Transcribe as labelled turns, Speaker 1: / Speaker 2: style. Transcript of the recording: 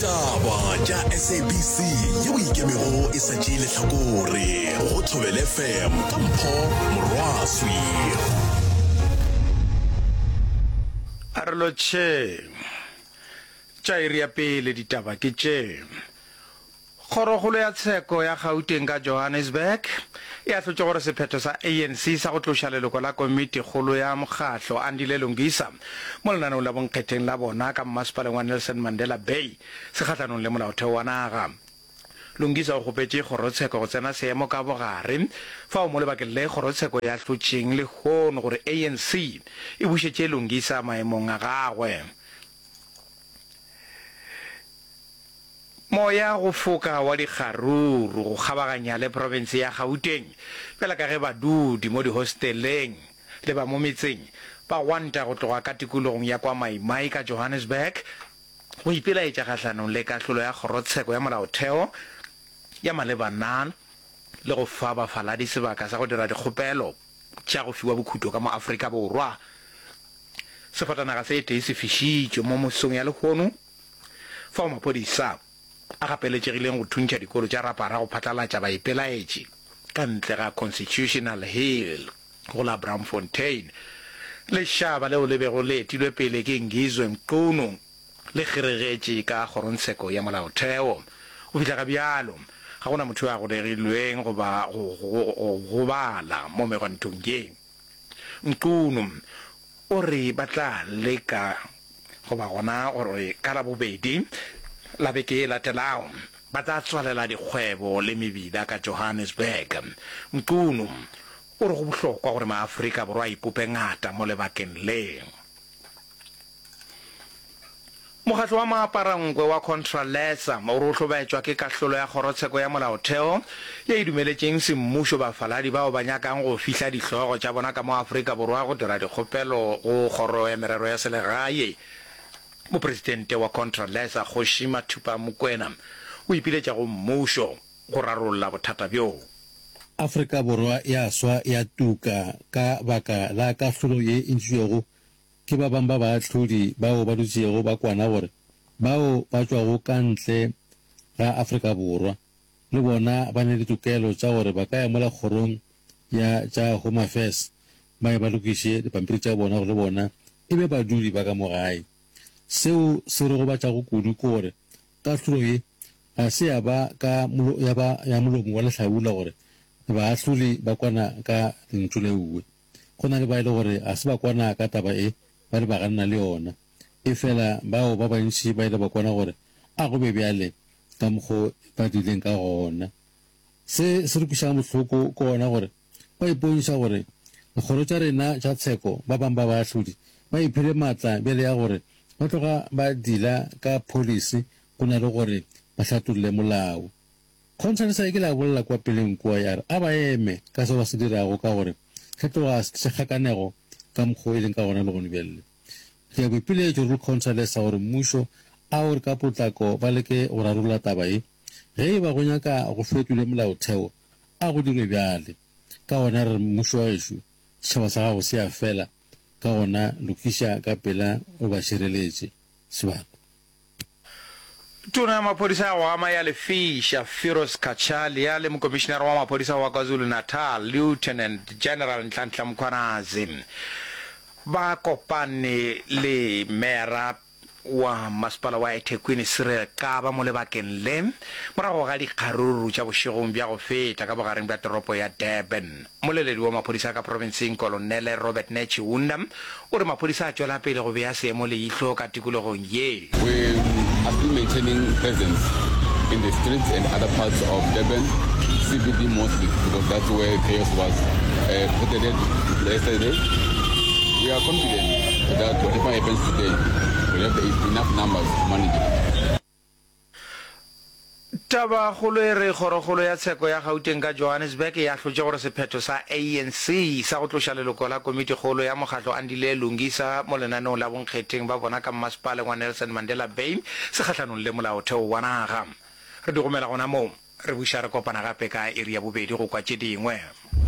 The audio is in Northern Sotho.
Speaker 1: ditaba tša SABC yeo ikemego e sa tšeele hlakore go Thobela FM ka Mpho Morwaswi.
Speaker 2: Arlo tše tša iri ya pele ditaba ke tše. Kgorokgolo ya tsheko ya Gauteng ka Johannesburg e ahlotše gore sephetho sa ANC sa go tloša leloko la komiti kgolo ya mokgatlo Andile Lungisa mo lenaneong la bonkgetheng la bona ka mmasepaleng wa Nelson Mandela Bay se kgahlanong le molaotheo wa naga. Lungisa o kgopetše kgorotsheko go tsena seemo ka bogare fa o mo lebakeng le kgorotsheko ya hlotšeng le kgono gore ANC e bušetše Lungisa maemong a gagwe. Moya go foka wa dikgaruru go kgabaganya le province ya Gauteng fela ka ge badudi mo dihosteleng le ba mo metseng ba wanta go tloga ka tikologong ya kwa Maimai ka Johannesburg go ipelaetša kgahlanong le kahlolo ya kgorotsheko ya molaotheo ya malebana le go fa bafaladi sebaka sa go dira dikgopelo tša go fiwa bokhuto ka mo Afrika Borwa. Sefatanaga se tee se fišitšwe mo mosong ya lekgono fa maphodisa a gapeletšegileng go thuntša dikolo tša rapara go phatlalatša baipelaetše ka ntle ga Constitutional Hill go la Braamfontein. Lešaba leo le bego le etilwe pele ke Ngizwe Mqunu le kgeregetše ka kgorotsheko ya molaotheo. Go fihla ka bjalo ga gona motho a golegilweng goba go bala mo megwantong ye. Mqunu o re ba tla leka goba gona gore ka labobedi la beke e latelago ba tla tswalela dikgwebo le mebila ka Johannesburg. Mqunu o re go bohlokwa gore maAfrika Borwa a ipope ngata mo lebakeng le. Mokgatlo wa maaparangwe wa Contralesa o re o hlobaetšwa ke kahlolo ya kgorotsheko ya molaotheo ye e dumeletšeng semmušo bafaladi bao ba nyakang go fihla dihlogo tša bona ka mo Afrika Borwa go dira dikgopelo go kgoro ya merero ya selegae. Mopresidente wa Contralesa Kgoshi Mathupha Mokoena o ipiletša go mmušo go rarolla bothata bjo.
Speaker 3: Afrika Borwa ya swa ya tuka ka baka la kahlolo ye ntšwego ke ba bang ba baahlodi bao ba dutšego ba kwana gore bao ba tšwago ka ntle ga Afrika Borwa le bona ba ne ditokelo tša gore ba ka emola kgorong ya tša Home Affairs ba ba lokiše dipampiri tša bona gore le bona e be badudi ba ka mo gae. Seo se re go batša go kudu ke gore kahlolo ye ga se ya ba ya molomo wa lehlabula gore baahlodi ba kwana ka lentšu leuwe. Go na le ba e le gore a se ba kwana ka taba e ba le ba ganna le yona e fela bao ba bantši ba ile ba kwana gore a go be bjale ka mokgwa ba dileng ka gona. Se se re kwišago mohloko ke gona gore ba ipontša gore dikgoro tša rena tša tsheko ba bang ba baahlodi ba iphile maatla bjale ya gore ba tloga ba dila ka policy go na le gore ba hlatolole molao. Contralesa e ke la bolela kwa peleng kua ya re a ba eme ka seo ba se dirago ka gore tlhatloga sekgakanego ka mokgwa e leng ka gona le gone bjelle. Ke go ipiletšo re Contralesa gore mmušo a gore ka potlako ba leke go rarolla taba e ge e ba go nyaka go fetole molaotheo a go dirwe bjale ka gona re mmušo wa ešo setšhaba sa gago se a fela ka gona lokiša ka pela o ba šireletše sebaka.
Speaker 2: Tona ya maphodisa wa ama ya Lefisha Firoz Kachalia le mokomishinara wa maphodisa wa KwaZulu Natal Lieutenant General Nhlanhla Mkhwanazi ba kopane le mera wa masepala wa eThekwini Cyril Kaba mo lebakeng le morago ga dikgaruru tša bošegong bja go feta ka bogareng bja toropo ya Durban. Moleledi wa maphodisa ka provinceng Kolonele Robert Nechiunda o re maphodisa a tšwela pele go bea seemo le ihlo ka tikologong ye.
Speaker 4: We are still maintaining presence in the streets and other parts of Durban, CBD mostly, because that's where chaos was reported yesterday. We are confident that whatever happens today, we have enough numbers to manage it.
Speaker 2: Taba kgolo e re kgorokgolo ya tsheko ya Gauteng ka Johannesburg ya hlotše gore sephetho sa ANC sa go tloša leloko la komiti kgolo ya mokgatlo Andile Lungisa mo lenaneong la bonkgetheng ba bona ka mmasepaleng wa Nelson Mandela Bay se kgahlanong le molaotheo wa naga. Re di romela gona moo re buša re kopana gape ka iri ya bobedi go kwa tše dingwe.